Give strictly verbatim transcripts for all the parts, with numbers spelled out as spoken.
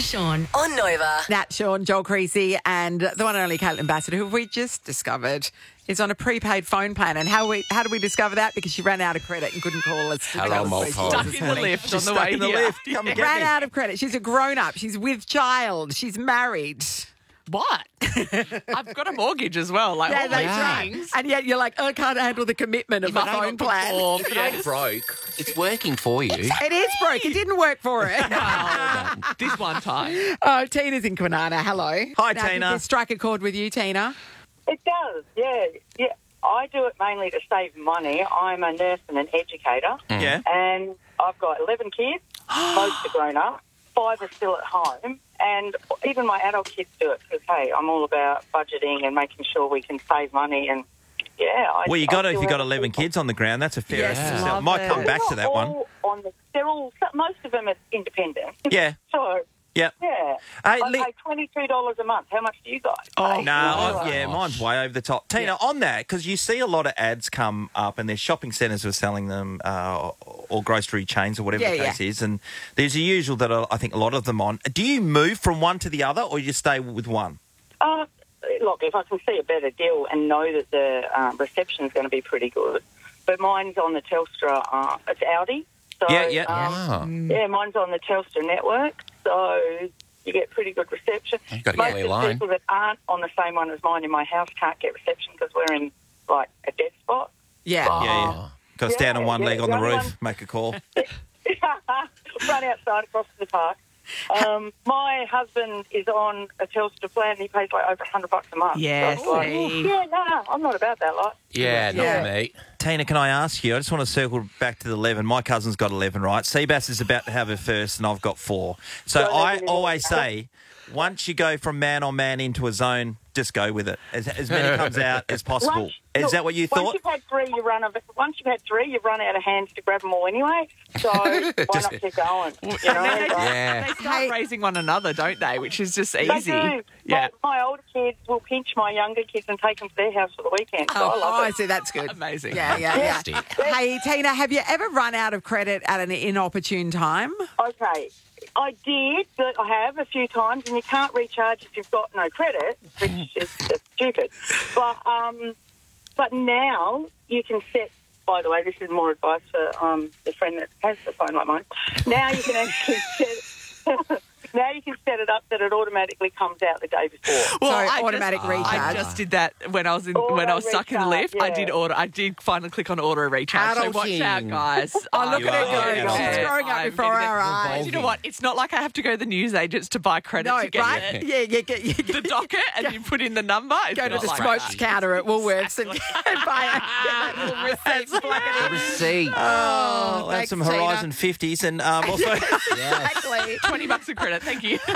Sean on Nova. Nat Sean, Joel Creasy, and the one and only Caitlin Bassett, who we just discovered is on a prepaid phone plan. And how we how did we discover that? Because she ran out of credit and couldn't call us. To Hello, tell us where she Mulcahy. was Stuck this in the morning. lift She's on the stuck way in the here. lift. Come and get Ran me. out of credit. She's a grown up. She's with child. She's married. What? I've got a mortgage as well. Like, Yeah, all that's these right. things. And yet you're like, oh, I can't handle the commitment of If a I don't phone plan. perform, If it yes. ain't broke, it's working for you. It is broke. It didn't work for her. Well, this one time. Oh, Tina's in Kwinana. Hello. Hi, now, Tina. Did this strike a chord with you, Tina? It does, yeah. Yeah. I do it mainly to save money. I'm a nurse and an educator, Yeah. and I've got eleven kids. Most are grown up. Five are still at home, and even my adult kids do it because, hey, I'm all about budgeting and making sure we can save money. And yeah, I, Well, you I got to do if you got it. eleven kids on the ground. That's a fair Yes, estimate. love Might it. come back to They're that not one. all On the, they're all most of them are independent. Yeah. So Yeah. yeah, Hey, I Lee- pay twenty-two dollars a month. How much do you guys? Oh, pay? No, Oh, I- yeah, gosh. mine's way over the top. Tina, on that, because you see a lot of ads come up and there's shopping centres who are selling them uh, or grocery chains or whatever Yeah, the yeah. case is, and there's a usual that I I think a lot of them on. Do you move from one to the other or you stay with one? Uh, look, if I can see a better deal and know that the uh, reception's going to be pretty good, but mine's on the Telstra. Uh, it's Audi. So, Yeah, yeah. Um, Oh. yeah, mine's on the Telstra network, so you get pretty good reception. You've got to Most get of a the line. people that aren't on the same one as mine in my house can't get reception because we're in like a dead spot. Yeah. Oh. Yeah, yeah. Got to stand on Yeah, one yeah, leg on the the only roof, one- make a call. Run outside across the park. Um, my husband is on a Telstra plan and he pays like over a hundred bucks a month. Yes, So it's like, see. yeah, no, no, I'm not about that lot. Yeah, not Yeah. me. Tina, can I ask you? I just want to circle back to the eleven. My cousin's got eleven, right? Seabass is about to have her first, and I've got four. So Don't I have any more. always say, once you go from man on man into a zone, just go with it. As, as many comes out as possible. Once- Is look, that what you Once thought? you've had three, you run of Once you've had three, you've run out of hands to grab them all anyway. So why not keep going? You know, They, Like, Yeah. they start Hey. raising one another, don't they? Which is just They easy. do. Yeah. My, my older kids will pinch my younger kids and take them to their house for the weekend. So Oh, I oh, love I it. see. That's good. Amazing. Yeah, yeah, yeah. Fantastic. Hey, Tina, have you ever run out of credit at an inopportune time? Okay. I did, but I have a few times, and you can't recharge if you've got no credit, which is just stupid. But um, but now you can set. By the way, this is more advice for um, the friend that has a phone like mine. Now you can actually set. Now you can set it up that it automatically comes out the day before. Well, So I automatic just, recharge. I just did that when I was in Auto when I was stuck in the recharge, lift. I yeah. did order. I did finally click on auto recharge. So watch Adulting. out, guys. Oh, look You at her are go. getting She's on it. growing up I'm before getting our it. eyes. You know what? It's not like I have to go to the newsagents to buy credit No, to get right? it. Yeah, yeah, get, you The docket and you put in the number. It's go to not the like smokes that. counter at Woolworths and, and buy a, get that little receipt. Plug it in. Receipt. Oh, I'll have thanks, some Tina. Horizon fifties and um, also... Yes. Exactly. Twenty bucks of credit. Thank you.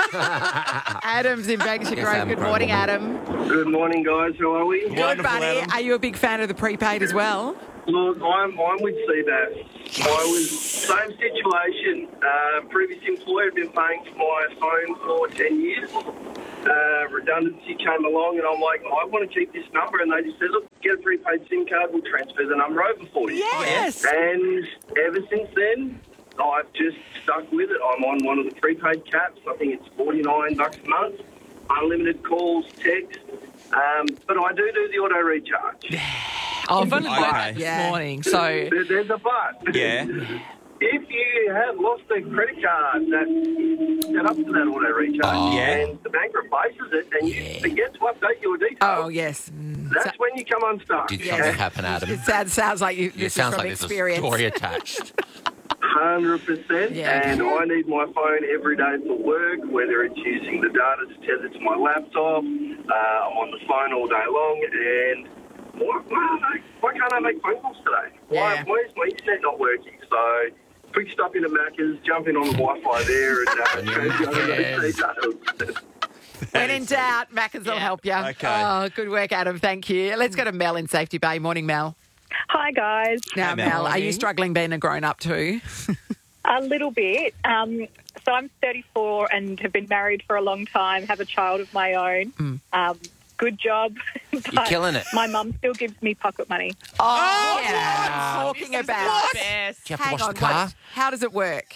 Adam's in Banksia Yes, Grove. Adam, Good great morning, woman. Adam. Good morning, guys. How are we? Good, Wonderful, buddy. Adam. Are you a big fan of the prepaid as well? Look, I'm, I'm with Seabass. I was same situation. Uh, previous employer had been paying for my phone for ten years. Uh, redundancy came along, and I'm like, I want to keep this number. And they just said, look, get a prepaid SIM card. We'll transfer the number over for you. Yes. And ever since then, I've just stuck with it. I'm on one of the prepaid caps. I think it's forty-nine bucks a month. Unlimited calls, text. Um, but I do do the auto recharge. Oh, I've only learned Okay. that this Yeah. morning. So There, there's a but. Yeah. If you have lost a credit card that's set up to that auto recharge Oh. Yeah. and the bank replaces it and you forget to update your details, Oh, yes. that's when you come unstuck. Did Yes. something happen, Adam? It sounds, sounds like you, It this sounds is from like there's experience. a story attached. one hundred percent. Yeah. And I need my phone every day for work, whether it's using the data to tether to my laptop. Uh, I'm on the phone all day long. And why, why, why can't I make phone calls today? Why, Yeah. why is my internet not working? So quick stop into Macca's, jump in on the Wi-Fi there and uh, Yeah. go those Yes. details. When in doubt, Macca's will Yeah. help you. Okay. Oh, good work, Adam. Thank you. Let's go to Mel in Safety Bay. Morning, Mel. Hi, guys. Now, Hey, Mel. Mel, are you Morning. struggling being a grown-up too? A little bit. Um, so I'm thirty-four and have been married for a long time, have a child of my own. Um, good job. You're But killing it. My mum still gives me pocket money. Oh, yeah. talking This is about. the best. Do you have to Hang wash on, the car? what- how does it work?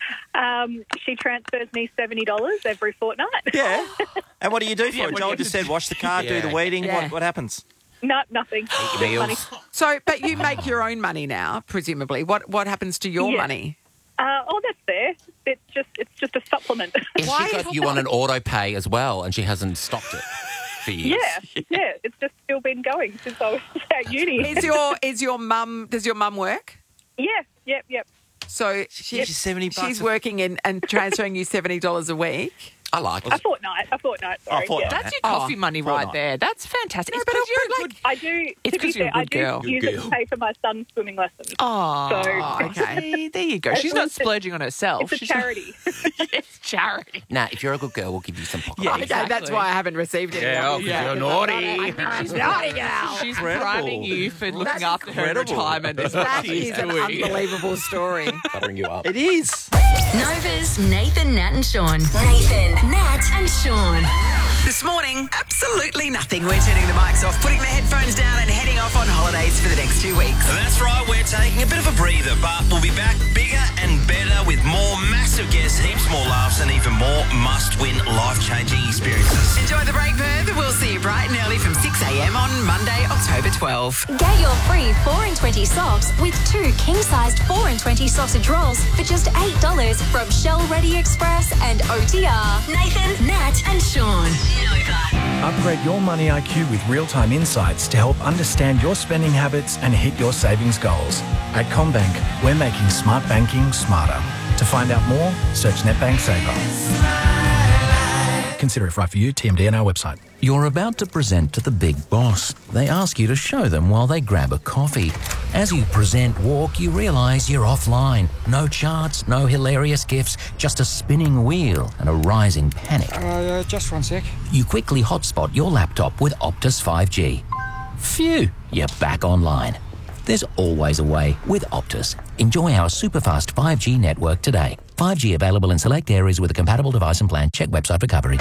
Um, she transfers me seventy dollars every fortnight. Yeah. And what do you do for Yeah, it? what Joel do you just said wash the car, do Yeah. the weeding. Yeah. What, what happens? No, nothing. Just money. Meals. So, but you make your own money now, presumably. What what happens to your Yeah. money? Uh, oh, that's there. It's just it's just a supplement. Has she got you on an auto pay as well, and she hasn't stopped it for years? yeah, yeah. It's just still been going since I was at uni. Is your is your mum? Does your mum work? Yeah, yep, yep. So She's seventy bucks. she's working in and transferring you seventy dollars a week. I like A it. fortnight. A fortnight. Sorry. Oh, fortnight. Yeah. That's your coffee Oh, money right fortnight. there. That's fantastic. No, It's but because you're but a like- good. I do. It's to be 'cause you're a fair, I good do girl. use Good it to girl. pay for my son's swimming lessons. Oh, So- okay. See, there you go. As She's long not as it- splurging on herself. It's a She's charity. it's charity. Nah, if you're a good girl, we'll give you some pocket Yeah, money. Okay, that's Exactly. why I haven't received it. Yeah, oh, 'cause you're naughty. She's naughty girl. She's Incredible. priming you for looking That's after her in incredible. retirement. Is what That she's is an doing. unbelievable story. Buttering you up. It is. Nova's Nathan, Nat and Sean. Nathan, Nat and Sean. This morning, absolutely nothing. We're turning the mics off, putting the headphones down and heading off on holidays for the next two weeks. That's right, we're taking a bit of a breather, but we'll be back bigger and better with more massive guests, heaps more laughs, and even more must-win, life-changing experiences. Enjoy the break, Perth. We'll see you bright and early from six a.m. on Monday, October twelfth. Get your free four and twenty socks with two king-sized four and twenty sausage rolls for just eight dollars from Shell Ready Express and O T R. Nathan, Nat and Sean. Nova. Upgrade your money I Q with real-time insights to help understand your spending habits and hit your savings goals. At CommBank, we're making smart banking smarter. To find out more, search NetBank Saver. Consider if right for you, T M D and our website. You're about to present to the big boss. They ask you to show them while they grab a coffee. As you present walk, you realise you're offline. No charts, no hilarious gifs, just a spinning wheel and a rising panic. Uh, just one sec. You quickly hotspot your laptop with Optus five G. Phew, you're back online. There's always a way with Optus. Enjoy our superfast five G network today. five G available in select areas with a compatible device and plan. Check website for coverage.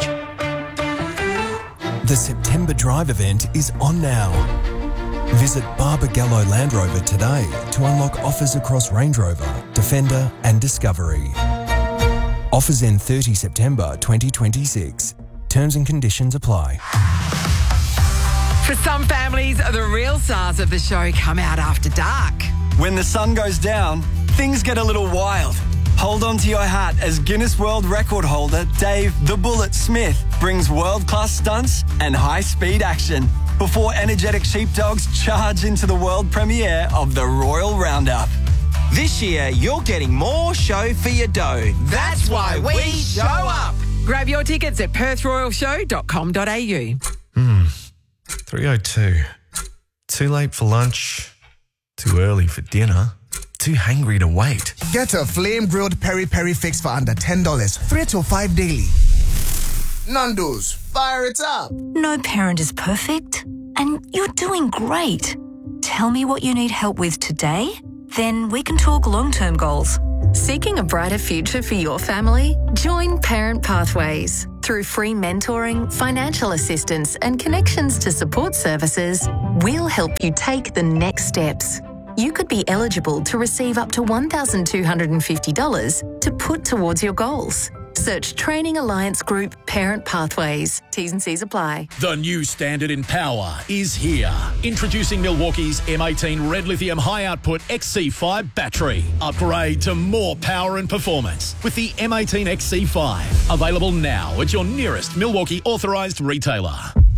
The September Drive event is on now. Visit Barbagallo Land Rover today to unlock offers across Range Rover, Defender and Discovery. Offers end thirtieth of September twenty twenty-six. Terms and conditions apply. For some families, the real stars of the show come out after dark. When the sun goes down, things get a little wild. Hold on to your hat as Guinness World Record holder Dave the Bullet Smith brings world-class stunts and high-speed action before energetic sheepdogs charge into the world premiere of the Royal Roundup. This year, you're getting more show for your dough. That's why we show up. Grab your tickets at perth royal show dot com dot a u. Hmm. three oh two. Too late for lunch. Too early for dinner. Too hangry to wait. Get a flame-grilled peri-peri fix for under ten dollars. Three to five daily. Nando's, fire it up. No parent is perfect, and you're doing great. Tell me what you need help with today, then we can talk long-term goals. Seeking a brighter future for your family? Join Parent Pathways. Through free mentoring, financial assistance, and connections to support services, we'll help you take the next steps. You could be eligible to receive up to one thousand two hundred fifty dollars to put towards your goals. Search Training Alliance Group Parent Pathways. T's and C's apply. The new standard in power is here. Introducing Milwaukee's M eighteen Red Lithium High Output X C five battery. Upgrade to more power and performance with the M eighteen X C five. Available now at your nearest Milwaukee authorised retailer.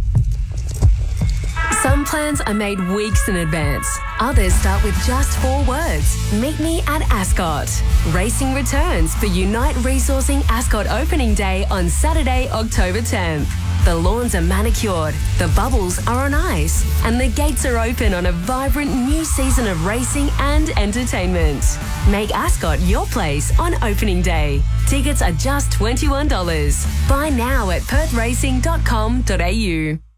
Some plans are made weeks in advance. Others start with just four words. Meet me at Ascot. Racing returns for Unite Resourcing Ascot Opening Day on Saturday, October tenth. The lawns are manicured, the bubbles are on ice, and the gates are open on a vibrant new season of racing and entertainment. Make Ascot your place on opening day. Tickets are just twenty-one dollars. Buy now at perth racing dot com dot a u.